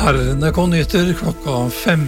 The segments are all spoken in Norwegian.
NRK-nyheter klokka 5.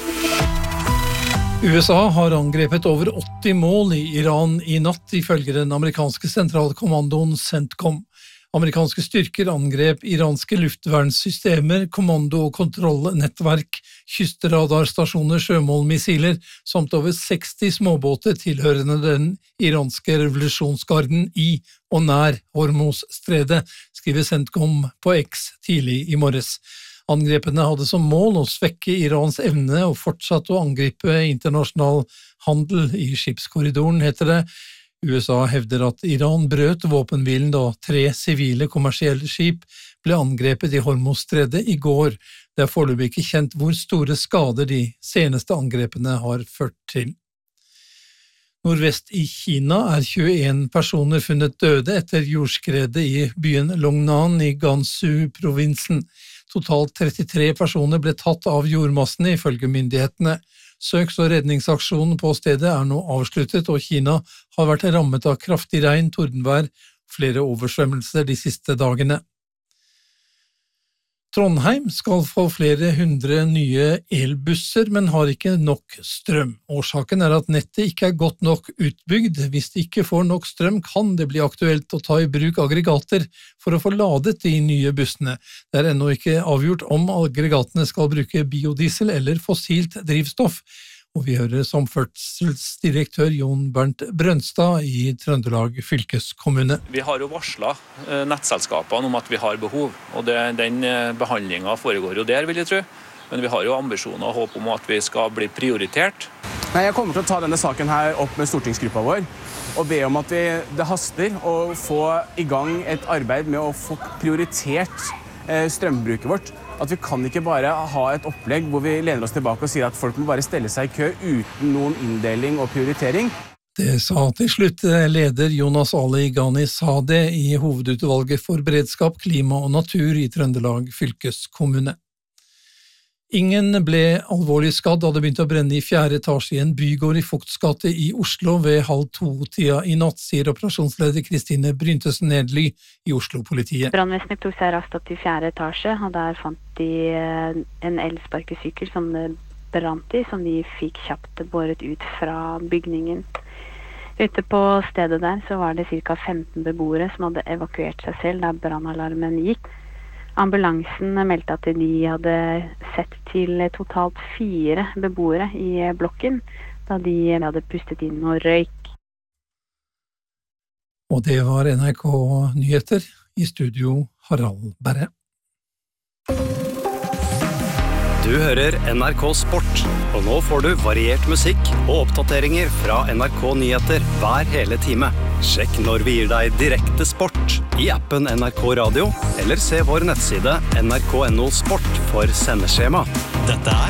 USA har angrepet over 80 mål i Iran i natt, ifølge den amerikanske sentralkommandoen CENTCOM. Amerikanske styrker angrep iranske luftvernsystemer, kommando- og kontrollnettverk, kystradarstasjoner, sjømålmissiler, samt over 60 småbåter tilhørende den iranske revolusjonsgarden i og nær Hormuzstredet, skriver CENTCOM på X tidlig i morges. Angrepene hadde som mål å svekke Irans evne og fortsatt å angripe internasjonal handel i skipskorridoren, heter det. USA hevder at Iran brøt våpenhvilen da 3 sivile kommersielle skip ble angrepet i Hormuzstredet i går. Det er foreløpig ikke kjent hvor store skader de seneste angrepene har ført til. Nordvest i Kina er 21 personer funnet døde etter jordskredet i byen Longnan i Gansu-provinsen. Totalt 33 personer ble tatt av jordmassene ifølge myndighetene. Søks- og redningsaksjonen på stedet er nå avsluttet, og Kina har vært rammet av kraftig regn, tordenvær og flere oversvømmelser de siste dagene. Trondheim skal få flere 100 nye elbusser, men har ikke nok strøm. Årsaken er at nettet ikke er godt nok utbygd. Hvis de ikke får nok strøm, kan det bli aktuelt å ta i bruk aggregater for å få ladet de nye bussene. Det er ennå ikke avgjort om aggregatene skal bruke biodiesel eller fossilt drivstoff. Og vi hører samferdselsdirektør Jon Bernt Brønstad i Trøndelag fylkeskommune. Vi har jo varslet nettselskapene om at vi har behov, og den behandlingen foregår jo der, vil jeg tro. Men vi har jo ambisjoner og håp om at vi skal bli prioritert. Jeg kommer til å ta denne saken her opp med stortingsgruppa vår, og be om at det haster å få i gang et arbeid med å få prioritert strømbruket vårt. At vi kan ikke bare ha et opplegg hvor vi lener oss tilbake og sier at folk må bare stelle seg i kø uten noen inndeling og prioritering. Det sa til slutt leder Jonas Ali Ghani Sade i hovedutvalget for beredskap, klima og natur i Trøndelag fylkeskommune. Ingen ble alvorlig skadd da det begynte å brenne i 4. etasje i en bygård i Fugts gate i Oslo ved 1:30 i natt, sier operasjonsleder Kristine Bryntesen Nedly i Oslo-politiet. Brannvesenet tok seg raskt opp til 4. etasje, og der fant de en elsparkesykkel som det brant i, som de fikk kjapt båret ut fra bygningen. Ute på stedet der så var det ca. 15 beboere som hadde evakuert seg selv da brannalarmen gikk. Ambulansen meldte at de hadde sett til totalt 4 beboere i blokken, da de hadde pustet inn noe røyk. Og det var NRK Nyheter, i studio Harald Berre. Du hører NRK Sport, og nå får du variert musikk og oppdateringer fra NRK Nyheter hver hele time. Sjekk når vi gir deg direkte sport i appen NRK Radio, eller se vår nettside nrk.no sport for sendeskjema. Dette er